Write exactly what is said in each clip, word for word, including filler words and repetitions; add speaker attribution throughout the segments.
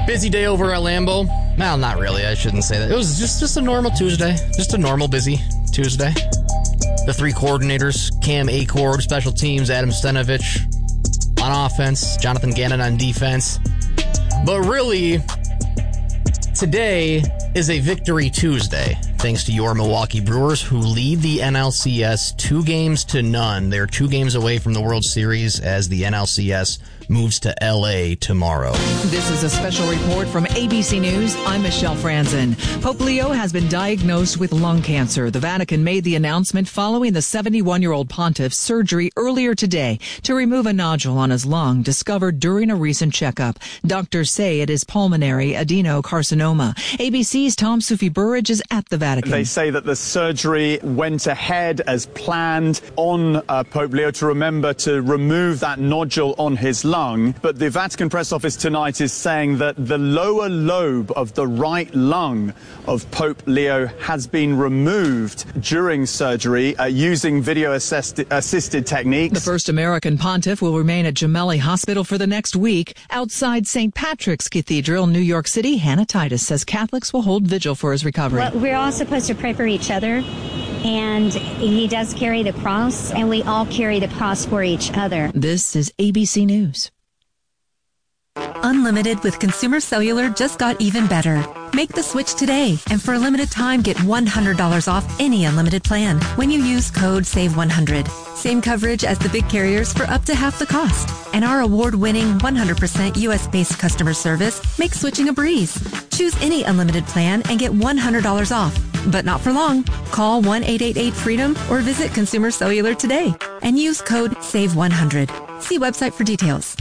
Speaker 1: Busy day over at Lambeau. Well, not really. I shouldn't say that. It was just, just a normal Tuesday. Just a normal busy Tuesday. The three coordinators, Cam Acord, special teams, Adam Stenovich on offense, Jonathan Gannon on defense. But really, today is a Victory Tuesday, thanks to your Milwaukee Brewers, who lead the N L C S two games to none. They're two games away from the World Series as the N L C S moves to L A tomorrow.
Speaker 2: This is a special report from A B C News. I'm Michelle Franzen. Pope Leo has been diagnosed with lung cancer. The Vatican made the announcement following the seventy-one-year-old pontiff's surgery earlier today to remove a nodule on his lung discovered during a recent checkup. Doctors say it is pulmonary adenocarcinoma. A B C's Tom Sufi Burridge is at the Vatican.
Speaker 3: They say that the surgery went ahead as planned on uh, Pope Leo to remember to remove that nodule on his lung. But the Vatican press office tonight is saying that the lower lobe of the right lung of Pope Leo has been removed during surgery uh, using video-assisted techniques.
Speaker 2: The first American pontiff will remain at Gemelli Hospital for the next week. Outside Saint Patrick's Cathedral, New York City, Hannah Titus says Catholics will hold vigil for his recovery.
Speaker 4: Well, we're all supposed to pray for each other, and he does carry the cross, and we all carry the cross for each other.
Speaker 2: This is A B C News.
Speaker 5: Unlimited with Consumer Cellular just got even better. Make the switch today, and for a limited time, get one hundred dollars off any unlimited plan when you use code save one hundred. Same coverage as the big carriers for up to half the cost. And our award-winning one hundred percent U S-based customer service makes switching a breeze. Choose any unlimited plan and get one hundred dollars off. But not for long. Call one eight eight eight freedom or visit Consumer Cellular today and use code save one hundred. See website for details.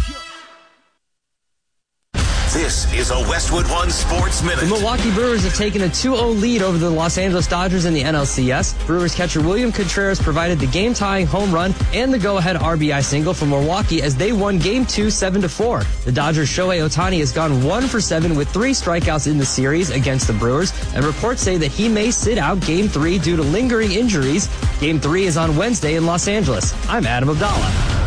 Speaker 6: This is a Westwood One Sports Minute.
Speaker 7: The Milwaukee Brewers have taken a two oh lead over the Los Angeles Dodgers in the N L C S. Brewers catcher William Contreras provided the game-tying home run and the go-ahead R B I single for Milwaukee as they won Game two seven to four. The Dodgers' Shohei Ohtani has gone one for seven with three strikeouts in the series against the Brewers, and reports say that he may sit out Game three due to lingering injuries. Game three is on Wednesday in Los Angeles. I'm Adam Abdallah.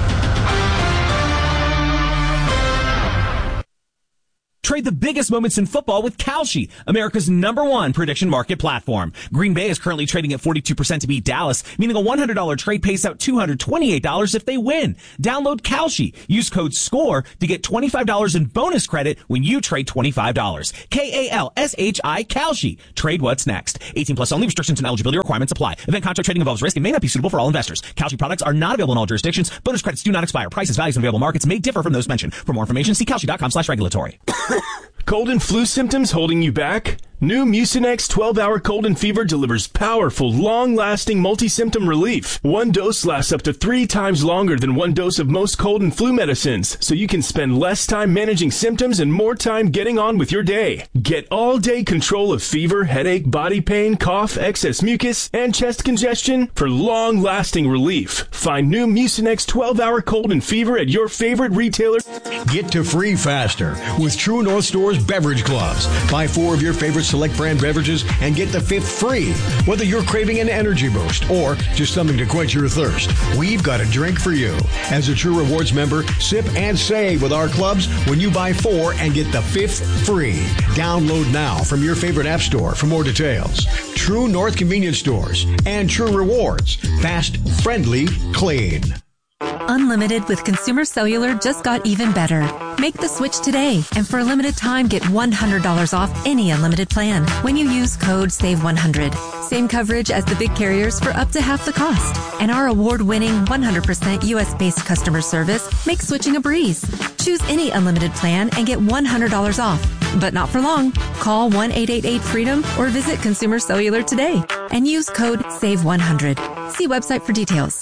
Speaker 8: Trade the biggest moments in football with Kalshi, America's number one prediction market platform. Green Bay is currently trading at forty-two percent to beat Dallas, meaning a one hundred dollars trade pays out two hundred twenty-eight dollars if they win. Download Kalshi. Use code SCORE to get twenty-five dollars in bonus credit when you trade twenty-five dollars. K A L S H I, Kalshi. Trade what's next. eighteen plus only. Restrictions and eligibility requirements apply. Event contract trading involves risk and may not be suitable for all investors. Kalshi products are not available in all jurisdictions. Bonus credits do not expire. Prices, values, and available markets may differ from those mentioned. For more information, see Kalshi.com slash regulatory.
Speaker 9: Cold and flu symptoms holding you back? New Mucinex twelve hour cold and fever delivers powerful, long-lasting multi-symptom relief. One dose lasts up to three times longer than one dose of most cold and flu medicines, so you can spend less time managing symptoms and more time getting on with your day. Get all-day control of fever, headache, body pain, cough, excess mucus, and chest congestion for long-lasting relief. Find new Mucinex twelve hour cold and fever at your favorite retailer.
Speaker 10: Get to free faster with True North Store's Beverage Clubs. Buy four of your favorite select brand beverages and get the fifth free. Whether you're craving an energy boost or just something to quench your thirst, we've got a drink for you. As a True Rewards member, sip and save with our clubs when you buy four and get the fifth free. Download now from your favorite app store for more details. True North Convenience Stores and True Rewards. Fast, friendly, clean.
Speaker 5: Unlimited with Consumer Cellular just got even better. Make the switch today, and for a limited time, get one hundred dollars off any unlimited plan when you use code save one hundred. Same coverage as the big carriers for up to half the cost. And our award-winning one hundred percent U S-based customer service makes switching a breeze. Choose any unlimited plan and get one hundred dollars off. But not for long. Call one eight eight eight freedom or visit Consumer Cellular today and use code save one hundred. See website for details.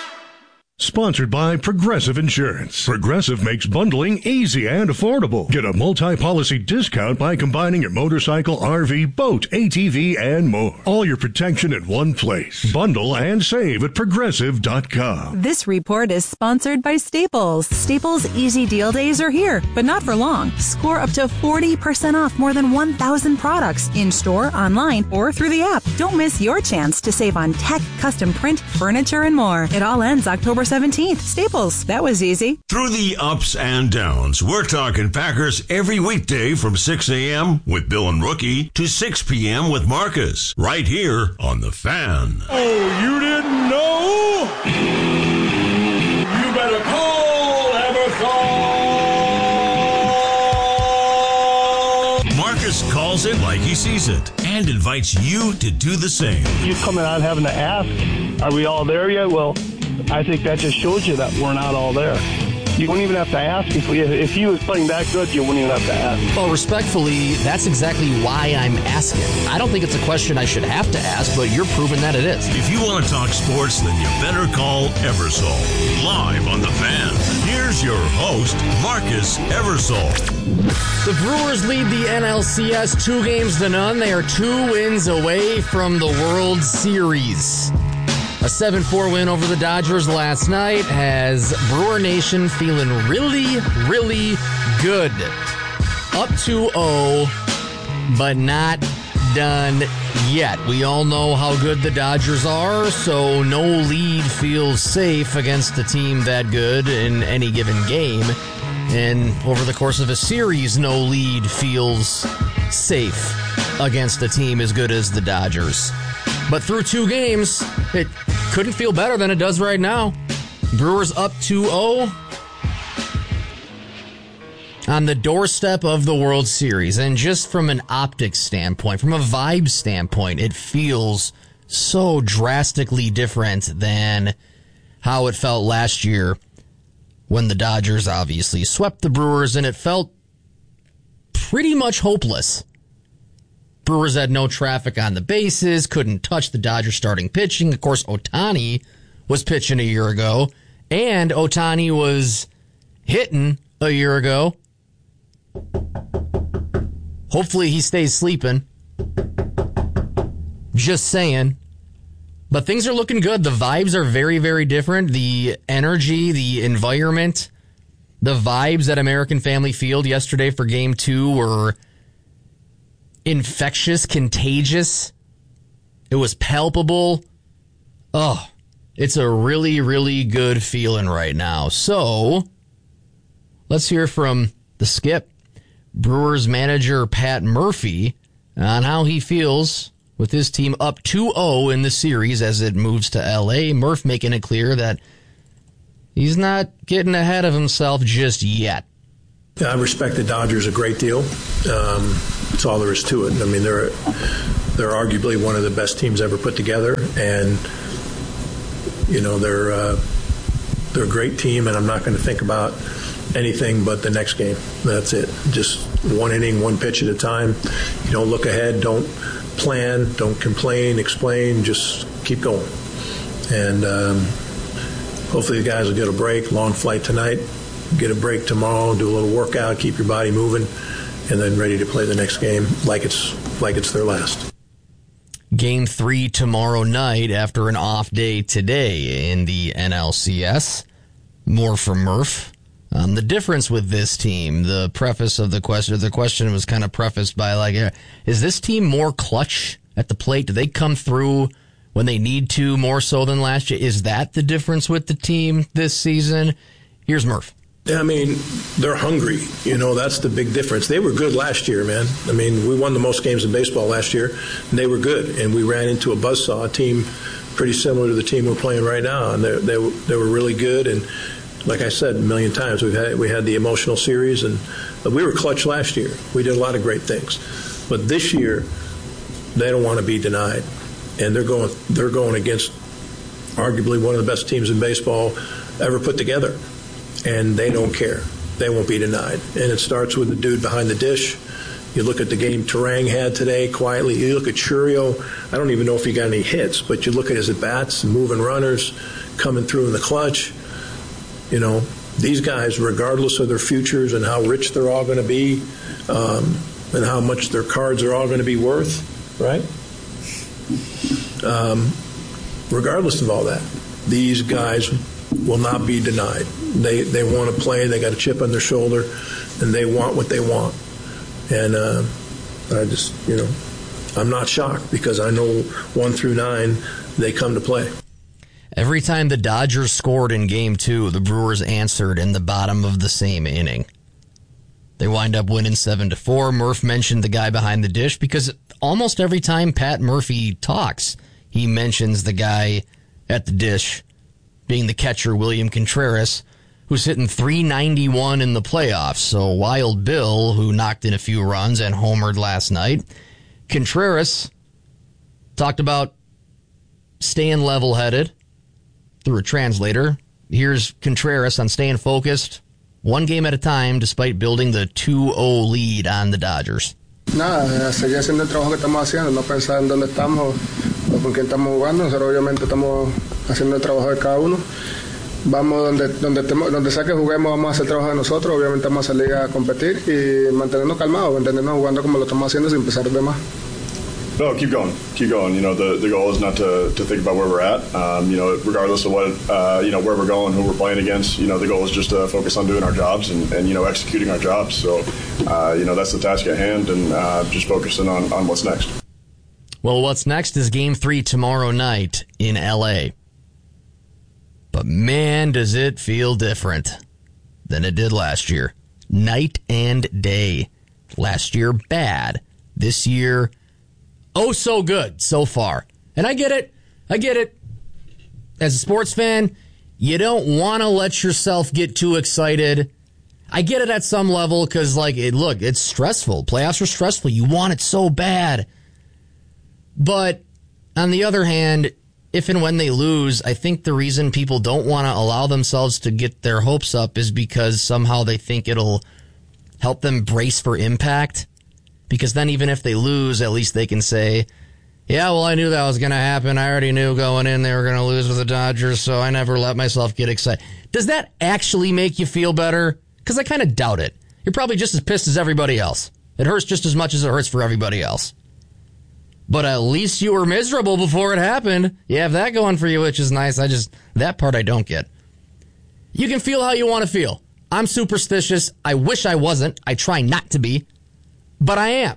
Speaker 11: Sponsored by Progressive Insurance. Progressive makes bundling easy and affordable. Get a multi-policy discount by combining your motorcycle, R V, boat, A T V, and more. All your protection in one place. Bundle and save at Progressive dot com.
Speaker 12: This report is sponsored by Staples. Staples Easy Deal Days are here, but not for long. Score up to forty percent off more than one thousand products in-store, online, or through the app. Don't miss your chance to save on tech, custom print, furniture, and more. It all ends October seventeenth. Staples. That was easy.
Speaker 13: Through the ups and downs, we're talking Packers every weekday from six a.m. with Bill and Rookie to six p.m. with Marcus, right here on The Fan.
Speaker 14: Oh, you didn't know? You better call Eversole.
Speaker 13: Marcus calls it like he sees it and invites you to do the same.
Speaker 15: You coming out having to ask, are we all there yet? Well, I think that just shows you that we're not all there. You wouldn't even have to ask. If, we, if he was playing that good, you wouldn't even have to ask.
Speaker 1: Well, respectfully, that's exactly why I'm asking. I don't think it's a question I should have to ask, but you're proving that it is.
Speaker 13: If you want to talk sports, then you better call Eversole. Live on The Fan. Here's your host, Marcus Eversole.
Speaker 1: The Brewers lead the N L C S two games to none. They are two wins away from the World Series. A seven four win over the Dodgers last night has Brewer Nation feeling really, really good. Up two oh, but not done yet. We all know how good the Dodgers are, so no lead feels safe against a team that good in any given game. And over the course of a series, no lead feels safe against a team as good as the Dodgers. But through two games, it couldn't feel better than it does right now. Brewers up two oh on the doorstep of the World Series. And just from an optics standpoint, from a vibe standpoint, it feels so drastically different than how it felt last year when the Dodgers obviously swept the Brewers, and it felt pretty much hopeless. Brewers had no traffic on the bases, couldn't touch the Dodgers starting pitching. Of course, Ohtani was pitching a year ago, and Ohtani was hitting a year ago. Hopefully he stays sleeping. Just saying. But things are looking good. The vibes are very, very different. The energy, the environment, the vibes at American Family Field yesterday for game two were infectious, contagious. It was palpable. Oh, it's a really, really good feeling right now. So, let's hear from the skip, Brewers manager Pat Murphy, on how he feels with his team up two oh in the series as it moves to L A. Murph making it clear that he's not getting ahead of himself just yet.
Speaker 16: Yeah, I respect the Dodgers a great deal. Um, that's all there is to it. I mean, they're they're arguably one of the best teams ever put together, and you know they're uh, they're a great team. And I'm not going to think about anything but the next game. That's it. Just one inning, one pitch at a time. You don't look ahead. Don't plan. Don't complain. Explain. Just keep going. And um, hopefully the guys will get a break. Long flight tonight. Get a break tomorrow, do a little workout, keep your body moving, and then ready to play the next game like it's like it's their last.
Speaker 1: Game three tomorrow night after an off day today in the N L C S. More from Murph. Um, the difference with this team, the preface of the question, the question was kind of prefaced by like, is this team more clutch at the plate? Do they come through when they need to more so than last year? Is that the difference with the team this season? Here's Murph.
Speaker 16: Yeah, I mean, they're hungry. You know, that's the big difference. They were good last year, man. I mean, we won the most games in baseball last year, and they were good. And we ran into a buzzsaw, a team pretty similar to the team we're playing right now. And they they they were really good. And like I said a million times, we've had we had the emotional series, and we were clutch last year. We did a lot of great things. But this year, they don't want to be denied, and they're going they're going against arguably one of the best teams in baseball ever put together. And they don't care. They won't be denied. And it starts with the dude behind the dish. You look at the game Terang had today quietly. You look at Churio. I don't even know if he got any hits, but you look at his at-bats, moving runners, coming through in the clutch. You know, these guys, regardless of their futures and how rich they're all going to be um, and how much their cards are all going to be worth, right? Um, regardless of all that, these guys will not be denied. They they want to play. They got a chip on their shoulder, and they want what they want. And uh, I just, you know, I'm not shocked because I know one through nine, they come to play.
Speaker 1: Every time the Dodgers scored in game two, the Brewers answered in the bottom of the same inning. They wind up winning seven to four. Murph mentioned the guy behind the dish because almost every time Pat Murphy talks, he mentions the guy at the dish, being the catcher, William Contreras, who's hitting three ninety-one in the playoffs. So Wild Bill, who knocked in a few runs and homered last night. Contreras talked about staying level-headed through a translator. Here's Contreras on staying focused, one game at a time, despite building the two oh lead on the Dodgers.
Speaker 17: Nada, seguir haciendo el trabajo que estamos haciendo, no pensar en dónde estamos o con quién estamos jugando. Nosotros obviamente estamos haciendo el trabajo de cada uno. Vamos donde donde, temo, donde sea que juguemos, vamos a hacer el trabajo de nosotros. Obviamente vamos a salir a competir y mantenernos calmados, entendernos jugando como lo estamos haciendo sin pensar en demás.
Speaker 18: No, keep going, keep going. You know, the, the goal is not to, to think about where we're at. Um, you know, regardless of what, uh, you know, where we're going, who we're playing against, you know, the goal is just to focus on doing our jobs and, and you know, executing our jobs. So, uh, you know, that's the task at hand, and uh, just focusing on, on what's next.
Speaker 1: Well, what's next is game three tomorrow night in L A. But man, does it feel different than it did last year. Night and day. Last year, bad. This year, oh, so good so far. And I get it. I get it. As a sports fan, you don't want to let yourself get too excited. I get it at some level because, like, it, look, it's stressful. Playoffs are stressful. You want it so bad. But on the other hand, if and when they lose, I think the reason people don't want to allow themselves to get their hopes up is because somehow they think it'll help them brace for impact. Because then even if they lose, at least they can say, yeah, well, I knew that was going to happen. I already knew going in they were going to lose with the Dodgers, so I never let myself get excited. Does that actually make you feel better? Because I kind of doubt it. You're probably just as pissed as everybody else. It hurts just as much as it hurts for everybody else. But at least you were miserable before it happened. You have that going for you, which is nice. I just, that part I don't get. You can feel how you want to feel. I'm superstitious. I wish I wasn't. I try not to be. But I am.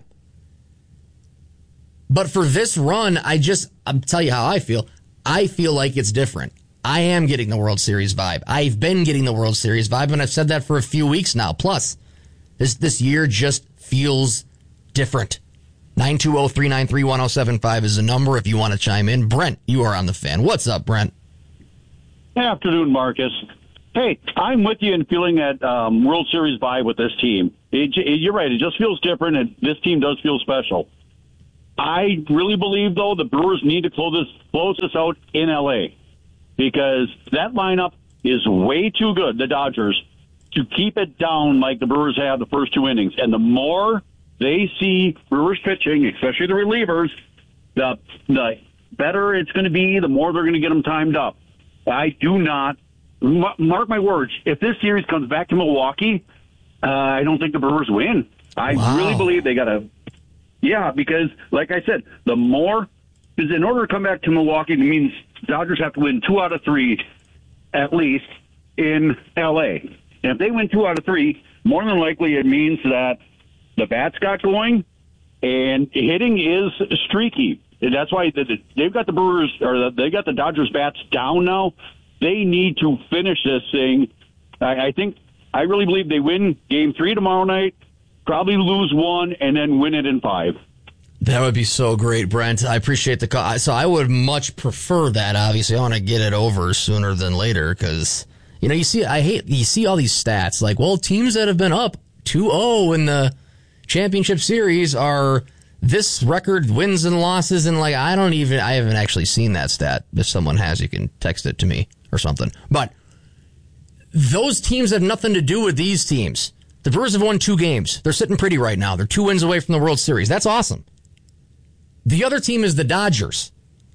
Speaker 1: But for this run, I just, I'll tell you how I feel. I feel like it's different. I am getting the World Series vibe. I've been getting the World Series vibe, and I've said that for a few weeks now. Plus, this this year just feels different. nine two zero, three nine three, one zero seven five is the number if you want to chime in. Brent, you are on the Fan. What's up, Brent?
Speaker 19: Afternoon, Marcus. Hey, I'm with you in feeling that um, World Series vibe with this team. It, it, you're right. It just feels different, and this team does feel special. I really believe, though, the Brewers need to close this, close this out in L A because that lineup is way too good, the Dodgers, to keep it down like the Brewers have the first two innings. And the more they see Brewers pitching, especially the relievers, the, the better it's going to be, the more they're going to get them timed up. I do not. Mark my words, if this series comes back to Milwaukee, uh, I don't think the Brewers win. I wow. really believe they got to, yeah, because, like I said, the more, because in order to come back to Milwaukee, it means Dodgers have to win two out of three, at least, in L A. And if they win two out of three, more than likely it means that the bats got going, and hitting is streaky. And that's why they've got the Brewers, or they got the Dodgers bats down now. They need to finish this thing. I, I think, I really believe they win game three tomorrow night, probably lose one, and then win it in five.
Speaker 1: That would be so great, Brent. I appreciate the call. So I would much prefer that, obviously. I want to get it over sooner than later because, you know, you see, I hate, you see all these stats like, well, teams that have been up two oh in the championship series are this record wins and losses, and like, I don't even, I haven't actually seen that stat. If someone has, you can text it to me or something. But those teams have nothing to do with these teams. The Brewers have won two games. They're sitting pretty right now. They're two wins away from the World Series. That's awesome. The other team is the Dodgers.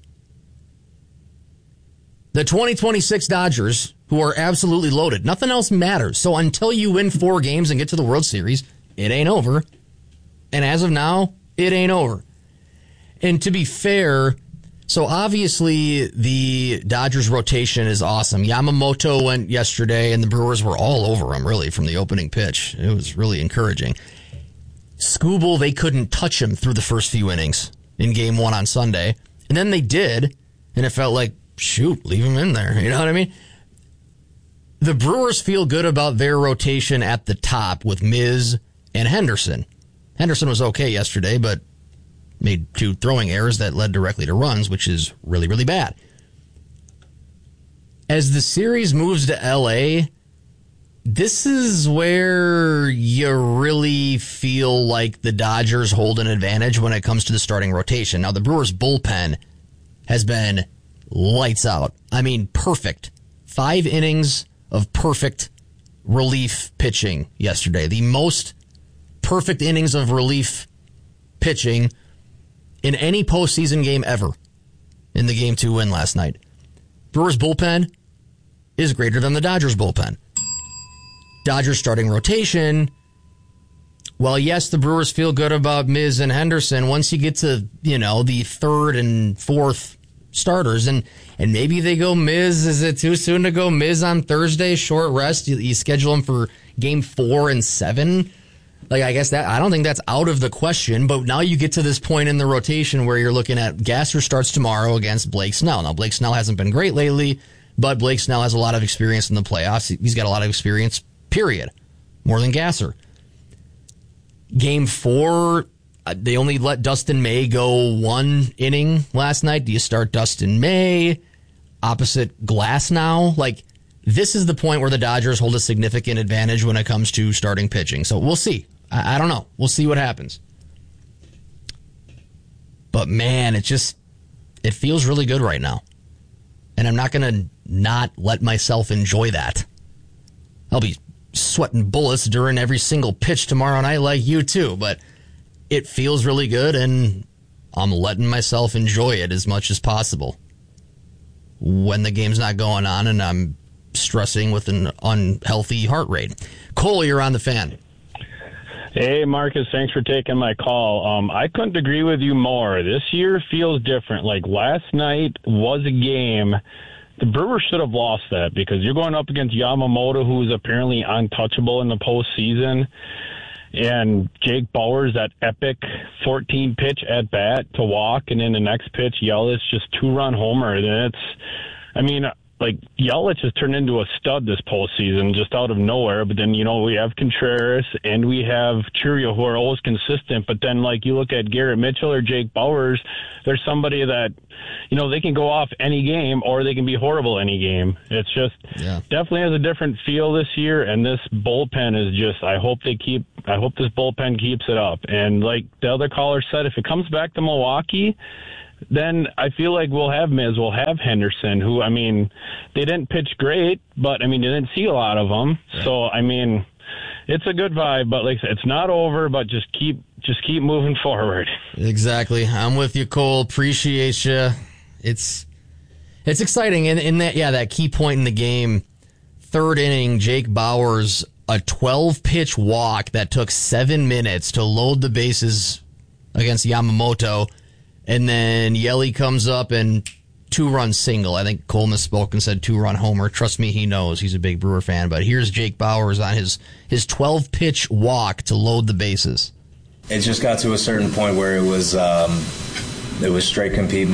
Speaker 1: The twenty twenty-six Dodgers, who are absolutely loaded. Nothing else matters. So until you win four games and get to the World Series, it ain't over. And as of now, it ain't over. And to be fair, so obviously the Dodgers rotation is awesome. Yamamoto went yesterday, and the Brewers were all over him, really, from the opening pitch. It was really encouraging. Skubal, they couldn't touch him through the first few innings in game one on Sunday. And then they did, and it felt like shoot, leave him in there. You know what I mean? The Brewers feel good about their rotation at the top with Miz and Henderson. Henderson was okay yesterday, but made two throwing errors that led directly to runs, which is really, really bad. As the series moves to L A, this is where you really feel like the Dodgers hold an advantage when it comes to the starting rotation. Now, the Brewers' bullpen has been lights out. I mean, perfect. Five innings of perfect relief pitching yesterday. The most perfect innings of relief pitching in any postseason game ever in the game two win last night. Brewers bullpen is greater than the Dodgers bullpen. Dodgers starting rotation, well, yes, the Brewers feel good about Miz and Henderson. Once you get to, you know, the third and fourth starters, and and maybe they go Miz. Is it too soon to go Miz on Thursday? Short rest. You, you schedule him for game four and seven. Like, I guess that, I don't think that's out of the question, but now you get to this point in the rotation where you're looking at Gasser starts tomorrow against Blake Snell. Now, Blake Snell hasn't been great lately, but Blake Snell has a lot of experience in the playoffs. He's got a lot of experience, period. More than Gasser. Game four, they only let Dustin May go one inning last night. Do you start Dustin May opposite Glass now? Like, this is the point where the Dodgers hold a significant advantage when it comes to starting pitching. So we'll see. I, I don't know. We'll see what happens. But man, it just, it feels really good right now. And I'm not going to not let myself enjoy that. I'll be sweating bullets during every single pitch tomorrow night like you too, but it feels really good and I'm letting myself enjoy it as much as possible when the game's not going on and I'm stressing with an unhealthy heart rate. Cole, you're on the Fan.
Speaker 20: Hey, Marcus, thanks for taking my call. Um, I couldn't agree with you more. This year feels different. Like, last night was a game. The Brewers should have lost that because you're going up against Yamamoto, who's apparently untouchable in the postseason, and Jake Bauers, that epic fourteen-pitch at-bat to walk, and then the next pitch, Yelich, just two-run homer. And it's, I mean, like, Yelich has turned into a stud this postseason just out of nowhere. But then, you know, we have Contreras and we have Churio, who are always consistent. But then, like, you look at Garrett Mitchell or Jake Bauers, there's somebody that, you know, they can go off any game or they can be horrible any game. It's just yeah. definitely has a different feel this year. And this bullpen is just, I hope they keep, I hope this bullpen keeps it up. And like the other caller said, if it comes back to Milwaukee, then I feel like we'll have Miz, we'll have Henderson, who, I mean, they didn't pitch great, but, I mean, they didn't see a lot of them. Yeah. So, I mean, it's a good vibe, but like I said, it's not over, but just keep just keep moving forward.
Speaker 1: Exactly. I'm with you, Cole. Appreciate you. It's it's exciting. In, in that, yeah, that key point in the game, third inning, Jake Bauers, a twelve-pitch walk that took seven minutes to load the bases against Yamamoto. And then Yelly comes up and two-run single. I think Cole misspoke and said two-run homer. Trust me, he knows. He's a big Brewer fan. But here's Jake Bauers on his his twelve-pitch walk to load the bases.
Speaker 21: It just got to a certain point where it was um, it was straight compete